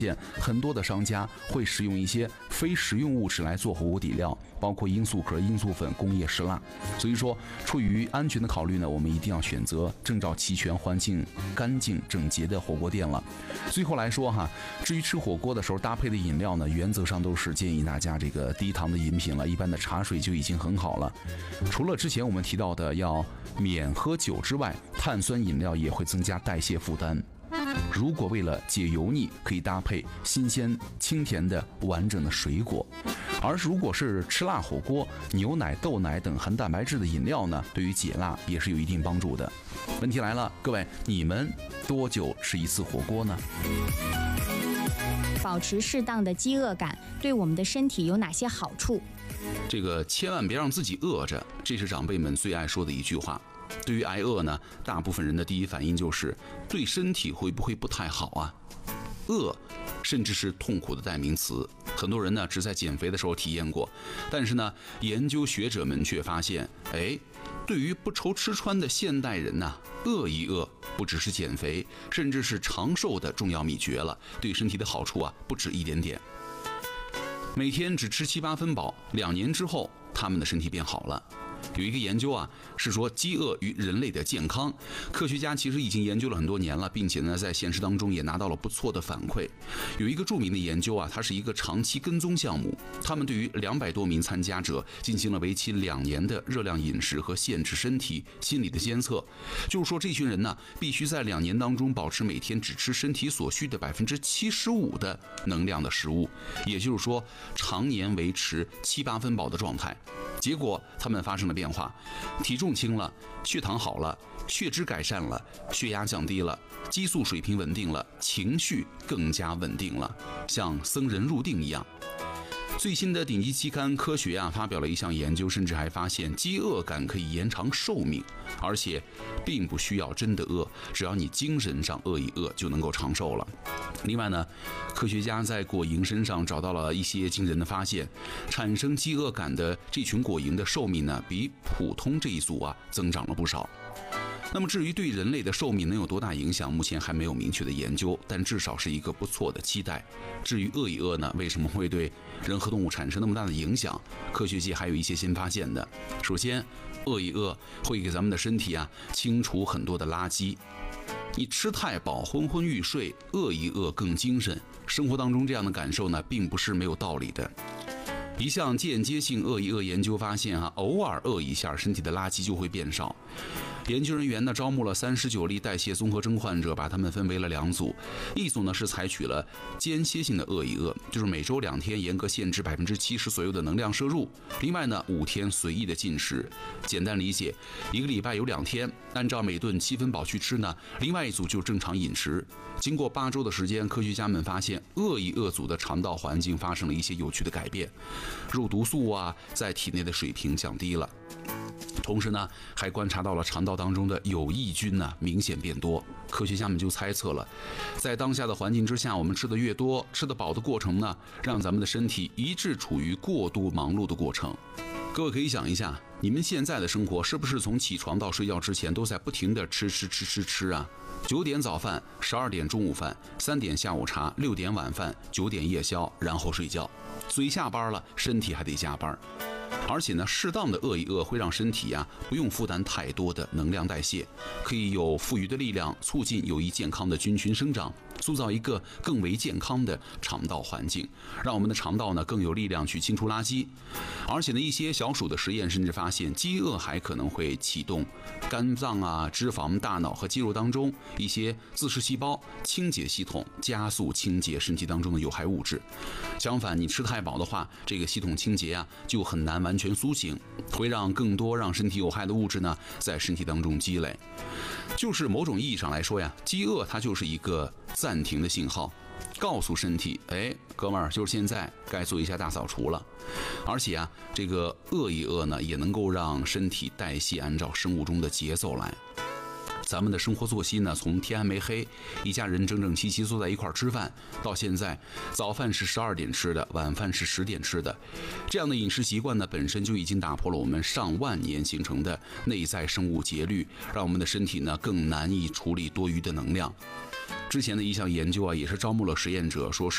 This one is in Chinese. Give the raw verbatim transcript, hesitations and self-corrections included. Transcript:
现很多的商家会使用一些非食用物质来做火锅底料，包括罂粟壳、罂粟粉、工业石蜡。所以说，出于安全的考虑呢，我们一定要选择证照齐全、环境干净整洁的火锅店了。最后来说哈，至于吃火锅的时候搭配的饮料呢，原则上都是建议大家这个低糖的饮品了，一般的茶水就已经很好了。除了之前我们提到的要免喝酒之外，碳酸饮料也会增加代谢负担。如果为了解油腻，可以搭配新鲜清甜的完整的水果。而如果是吃辣火锅，牛奶、豆奶等含蛋白质的饮料呢，对于解辣也是有一定帮助的。问题来了，各位，你们多久吃一次火锅呢？ 保持适当的饥饿感对我们的身体有哪些好处？ 这个千万别让自己饿着，这是长辈们最爱说的一句话。对于挨饿呢，大部分人的第一反应就是对身体会不会不太好啊？饿甚至是痛苦的代名词，很多人呢只在减肥的时候体验过，但是呢，研究学者们却发现，哎，对于不愁吃穿的现代人呢，饿一饿不只是减肥，甚至是长寿的重要秘诀了，对身体的好处啊不止一点点。每天只吃七八分饱，两年之后，他们的身体变好了。有一个研究啊，是说饥饿与人类的健康。科学家其实已经研究了很多年了，并且呢，在现实当中也拿到了不错的反馈。有一个著名的研究啊，它是一个长期跟踪项目，他们对于两百多名参加者进行了为期两年的热量饮食和限制身体、心理的监测。就是说，这群人呢，必须在两年当中保持每天只吃身体所需的百分之七十五的能量的食物，也就是说，常年维持七八分饱的状态。结果他们发生了变化，体重轻了，血糖好了，血脂改善了，血压降低了，激素水平稳定了，情绪更加稳定了，像僧人入定一样。最新的顶级期刊《科学》啊发表了一项研究，甚至还发现饥饿感可以延长寿命，而且并不需要真的饿，只要你精神上饿一饿就能够长寿了。另外呢，科学家在果蝇身上找到了一些惊人的发现，产生饥饿感的这群果蝇的寿命呢，比普通这一组啊增长了不少。那么至于对人类的寿命能有多大影响，目前还没有明确的研究，但至少是一个不错的期待。至于饿一饿呢，为什么会对人和动物产生那么大的影响？科学界还有一些新发现的。首先，饿一饿会给咱们的身体啊清除很多的垃圾。你吃太饱，昏昏欲睡，饿一饿更精神。生活当中这样的感受呢，并不是没有道理的。一项间接性饿一饿研究发现啊，偶尔饿一下，身体的垃圾就会变少。研究人员呢招募了三十九例代谢综合征患者，把他们分为了两组，一组呢是采取了间歇性的饿一饿，就是每周两天严格限制百分之七十左右的能量摄入，另外呢五天随意的进食。简单理解，一个礼拜有两天按照每顿七分饱去吃呢，另外一组就正常饮食。经过八周的时间，科学家们发现饿一饿组的肠道环境发生了一些有趣的改变，肉毒素啊在体内的水平降低了。同时呢，还观察到了肠道当中的有益菌呢明显变多。科学家们就猜测了，在当下的环境之下，我们吃的越多，吃得饱的过程呢，让咱们的身体一直处于过度忙碌的过程。各位可以想一下，你们现在的生活是不是从起床到睡觉之前都在不停的吃吃吃吃吃啊？九点早饭，十二点中午饭，三点下午茶，六点晚饭，九点夜宵，然后睡觉。嘴下班了，身体还得加班。而且呢，适当的饿一饿会让身体啊不用负担太多的能量代谢，可以有富余的力量，促进有益健康的菌群生长，塑造一个更为健康的肠道环境，让我们的肠道呢更有力量去清除垃圾。而且呢，一些小鼠的实验甚至发现，饥饿还可能会启动肝脏啊、脂肪、大脑和肌肉当中一些自噬细胞清洁系统，加速清洁身体当中的有害物质。相反，你吃太饱的话，这个系统清洁啊就很难完全苏醒，会让更多让身体有害的物质呢在身体当中积累。就是某种意义上来说呀，饥饿它就是一个暂停的信号，告诉身体，哎，哥们儿，就是现在该做一下大扫除了。而且啊，这个饿一饿呢，也能够让身体代谢按照生物钟的节奏来。咱们的生活作息呢，从天还没黑，一家人整整齐齐坐在一块儿吃饭，到现在早饭是十二点吃的，晚饭是十点吃的，这样的饮食习惯呢，本身就已经打破了我们上万年形成的内在生物节律，让我们的身体呢更难以处理多余的能量。之前的一项研究啊，也是招募了实验者，说是